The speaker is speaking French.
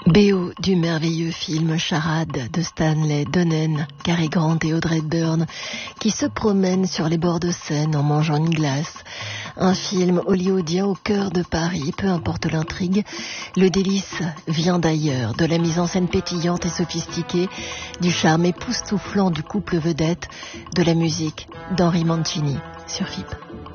BO du merveilleux film Charade de Stanley Donen, Cary Grant et Audrey Hepburn qui se promènent sur les bords de Seine en mangeant une glace. Un film hollywoodien au cœur de Paris, peu importe l'intrigue, le délice vient d'ailleurs, de la mise en scène pétillante et sophistiquée, du charme époustouflant du couple vedette, de la musique d'Henry Mancini sur FIP.